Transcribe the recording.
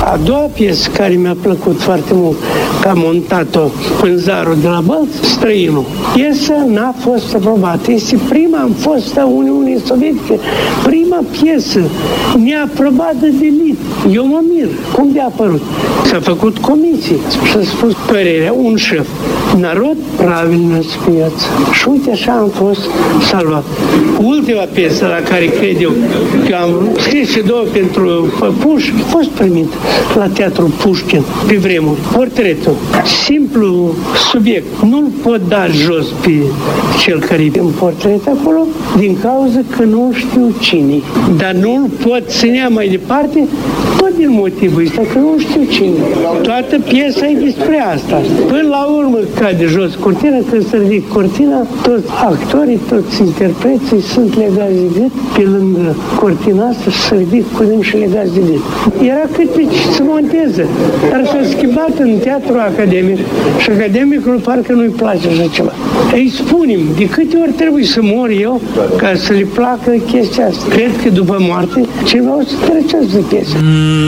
A doua piesă care mi-a plăcut foarte mult, că a montat-o Pânzarul de la Bălți, Străinul. Piesa n-a fost aprobată. Este prima în fosta Uniunii Sovietice, prima piesă neaprobată de elit. Eu mă mir. Cum de-a apărut? S-a făcut comisie. S-a spus părerea, un șef. Народ правильно смеется. Și uite, așa am fost salvat. Ultima piesă la care cred eu că am scris și două pentru Puș, a fost primit la Teatrul Pușkin pe vremuri. Portretul. Simplu subiect. Nu-l pot da jos pe cel care e în portret acolo, din cauza că nu știu cine. Dar nu-l pot ținea mai departe tot din motivul ăsta, că nu știu cine. Toată piesa e despre asta. Până la urmă cade jos cortina, când se ridic cortina, toți actorii, toți interpreții sunt legați de gât, pe lângă cortina asta și se ridic cu dem și legați de gât. Era cât pe ce se monteze, dar s-a schimbat în teatru academic și academicul parcă nu-i place așa ceva. Îi spunem, de câte ori trebuie să mor eu ca să le placă chestia asta. Cred că după moarte cineva o să trecească de piesă.